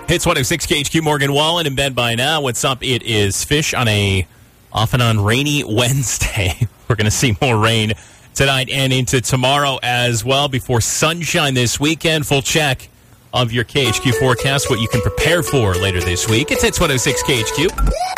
Hits 106 KHQ. Morgan Wallen in bed by now. What's up? It is Fish on a off and on rainy Wednesday. We're going to see more rain tonight and into tomorrow as well before sunshine this weekend. Full check of your KHQ forecast, what you can prepare for later this week. It's Hits 106 KHQ.